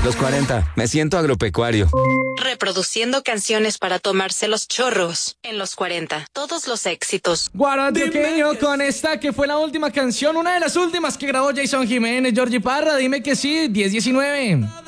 Los 40. Me siento agropecuario. Reproduciendo canciones para tomarse los chorros. En los 40. Todos los éxitos. Guarantioqueño con esta que fue la última canción, una de las últimas que grabó Jason Jiménez, Georgie Parra, dime que sí, 10-19.